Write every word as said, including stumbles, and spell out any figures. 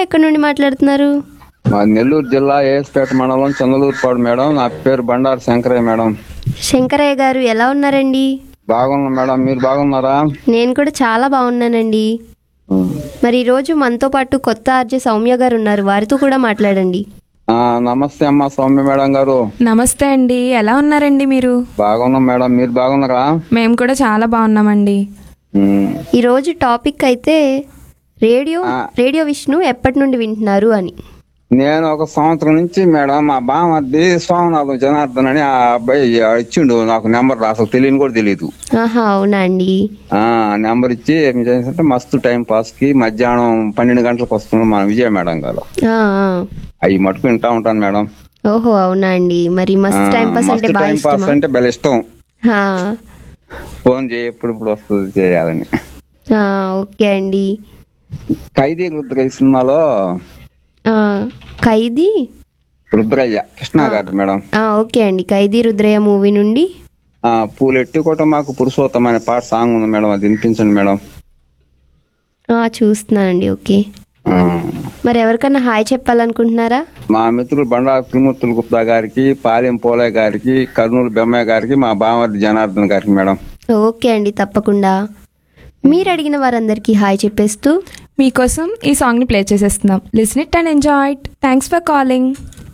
ఎక్కడి నుండి మాట్లాడుతున్నారు? మా నెల్లూరు జిల్లా ఏఎస్పేట మండలం చంద్రలూరుపాడు మేడం. నా పేరు బండారు శంకరయ్య మేడం. శంకరయ్య గారు ఎలా ఉన్నారండి? బాగున్నా మేడం, మీరు బాగున్నారా? నేను కూడా చాలా బాగున్నానండి. మరి ఈరోజు మనతో పాటు కొత్త ఆర్జే సౌమ్య గారు ఉన్నారు, వారితో కూడా మాట్లాడండి. ఆ, నమస్తే అమ్మా సౌమ్య మేడం గారు. నమస్తే అండి, ఎలా ఉన్నారండి మీరు? బాగున్నాం మేడం, మీరు బాగున్నారా? మేము కూడా చాలా బాగున్నామండి. ఉమ్, ఈరోజు టాపిక్ అయితే రేడియో రేడియో విష్ణు ఎప్పటి నుండి వింటున్నారు అని. నేను ఒక సంవత్సరం నుంచి మేడం, మా బామర్ది సోమనాథం జనార్దన్ అని ఆ అబ్బాయి ఇచ్చిండు నాకు నెంబర్, అసలు తెలియని కూడా తెలియదు. ఆహా, అవునా అండి? ఆ నెంబర్ ఇచ్చి ఏం చేసింటే మస్తు టైం పాస్ కి మధ్యాహ్నం పన్నెండు గంటలకు వస్తున్నాం మన విజయ మేడం గారు. ఆ, ఆ. అవి మటుకు వింటా ఉంటాను మేడం. ఓహో, అవునా అండి? మరి మస్తు టైం పాస్ అంటే బాగా టైం పాస్ ఇష్టమా? అంటే బల ఇష్టం. ఆ, ఫోన్ చేయి ఎప్పుడు ఇప్పుడు వస్తుంది చేయాలని. ఆ, ఓకే అండి. ఖైదీ రుద్రయ్య సినిమాలో ఆ, ఖైదీ రుద్రయ్య కృష్ణ గారు మేడం. ఆ, ఓకే అండి. ఖైదీ రుద్రయ్య మూవీ నుండి ఆ పూలెట్టి కూడా మాకు పురుషోత్తం అనే పాట సాంగ్ ఉంది మేడం, అది వినిపించండి మేడం. ఆ, చూస్తున్నానండి. ఓకే, ఆ, మరి ఎవరికన్నా హాయ్ చెప్పాలనుకుంటున్నారా? మా మిత్రులు బండారు త్రిమూర్తుల గుప్తా గారికి, పాలెం పోలే గారికి, కర్నూలు బెమ్మయ్య గారికి, మా బామర్ది జనార్దన్ గారికి మేడం. ఓకే అండి, తప్పకుండా. మీరు అడిగిన వారందరికీ హాయ్ చెప్పేస్తూ మీకోసం ఈ సాంగ్ని ప్లే చేసేస్తున్నాం. Listen it and enjoy it. Thanks for calling.